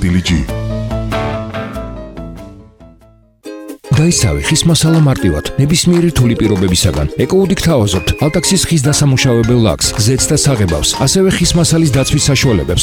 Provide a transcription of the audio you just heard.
დილიჯი. გაიცავი ხის მასალა მარტივად, ნებისმიერი რთული პირობებისაგან. ეკოუდი გთავაზობთ ალტაქსის ხის დასამუშავებელ ლაკს, გზეთს და საღებავს, ასევე ხის მასალის დაცვის საშუალებებს.